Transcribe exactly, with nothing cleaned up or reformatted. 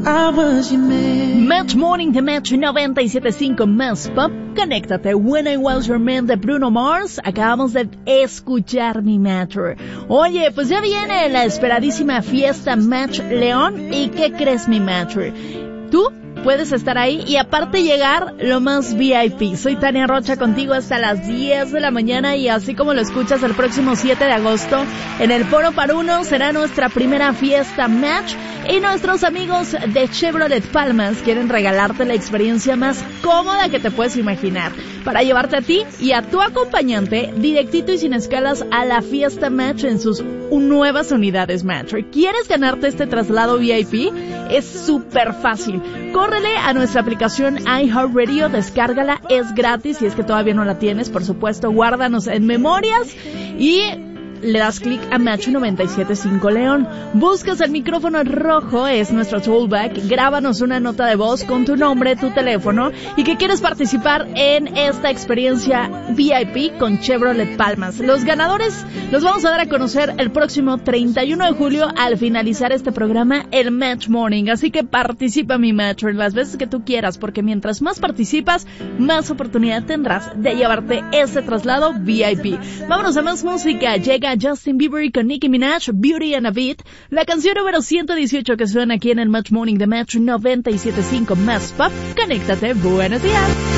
I was your man. Match Morning de Match noventa y siete punto cinco más Pop. Conéctate. When I Was Your Man de Bruno Mars. Acabamos de escuchar mi Match. Oye, pues ya viene la esperadísima fiesta Match León. ¿Y qué crees, mi Match? ¿Tú? Puedes estar ahí y aparte llegar lo más V I P. Soy Tania Rocha contigo hasta las diez de la mañana y así como lo escuchas el próximo siete de agosto en el Foro Par Uno será nuestra primera fiesta Match y nuestros amigos de Chevrolet Palmas quieren regalarte la experiencia más cómoda que te puedes imaginar para llevarte a ti y a tu acompañante directito y sin escalas a la fiesta Match en sus nuevas unidades Match. ¿Quieres ganarte este traslado V I P? Es súper fácil. Córrele a nuestra aplicación iHeartRadio, descárgala, es gratis. Si es que todavía no la tienes, por supuesto, guárdanos en memorias y le das clic a Match noventa y siete punto cinco León. Buscas el micrófono rojo, es nuestro toolback. Grábanos una nota de voz con tu nombre, tu teléfono y que quieres participar en esta experiencia V I P con Chevrolet Palmas. Los ganadores los vamos a dar a conocer el próximo treinta y uno de julio al finalizar este programa, el Match Morning. Así que participa, mi Match, las veces que tú quieras, porque mientras más participas, más oportunidad tendrás de llevarte este traslado V I P. Vámonos a más música. Llega Justin Bieber con Nicki Minaj, Beauty and a Beat, la canción número ciento dieciocho que suena aquí en el Match Morning de Match noventa y siete punto cinco más Pop. Conéctate, buenos días.